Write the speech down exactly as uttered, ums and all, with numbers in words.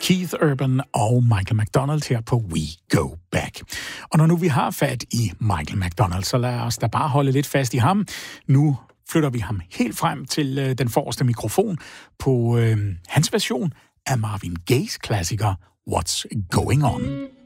Keith Urban og Michael McDonald her på We Go Back. Og når nu vi har fat i Michael McDonald, så lad os da bare holde lidt fast i ham. Nu flytter vi ham helt frem til øh, den forreste mikrofon på øh, hans version af Marvin Gayes klassiker What's Going On.